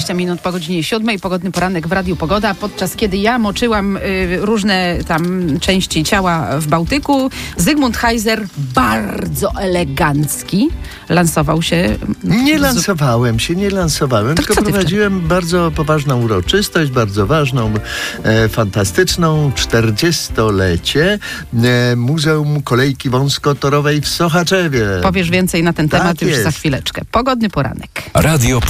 20 minut po godzinie 7. Pogodny poranek w Radiu Pogoda. Podczas kiedy ja moczyłam różne tam części ciała w Bałtyku, Zygmunt Heiser, bardzo elegancki, lansował się. Nie lansowałem, tylko prowadziłem bardzo poważną uroczystość, bardzo ważną, fantastyczną 40-lecie Muzeum Kolejki Wąskotorowej w Sochaczewie. Powiesz więcej na ten temat już jest. za chwileczkę. Pogodny poranek. Radio